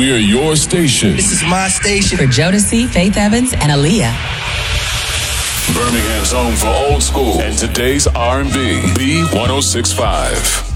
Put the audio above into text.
We're your station. This is my station. For Jodeci, Faith Evans, and Aaliyah. Birmingham's home for old school and today's R&B. B 106.5.